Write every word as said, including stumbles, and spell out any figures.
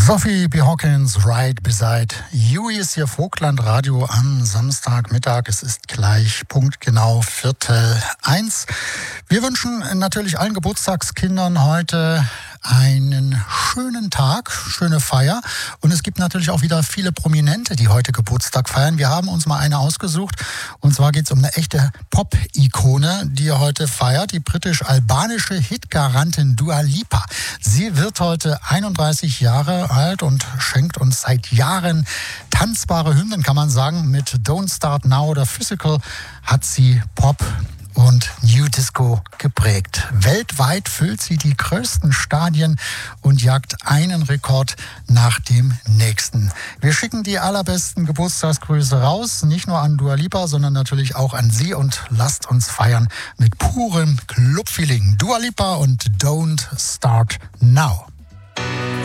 Sophie B. Hawkins, Right Beside You. Hier ist hier Vogtland Radio am Samstagmittag. Es ist gleich punktgenau Viertel eins. Wir wünschen natürlich allen Geburtstagskindern heute einen schönen Tag, schöne Feier. Und es gibt natürlich auch wieder viele Prominente, die heute Geburtstag feiern. Wir haben uns mal eine ausgesucht. Und zwar geht es um eine echte Pop-Ikone, die heute feiert. Die britisch-albanische Hitgarantin Dua Lipa. Sie wird heute einunddreißig Jahre alt und schenkt uns seit Jahren tanzbare Hymnen, kann man sagen. Mit Don't Start Now oder Physical hat sie Pop und New Disco geprägt. Weltweit füllt sie die größten Stadien und jagt einen Rekord nach dem nächsten. Wir schicken die allerbesten Geburtstagsgrüße raus, nicht nur an Dua Lipa, sondern natürlich auch an Sie, und lasst uns feiern mit purem Clubfeeling. Dua Lipa und Don't Start Now.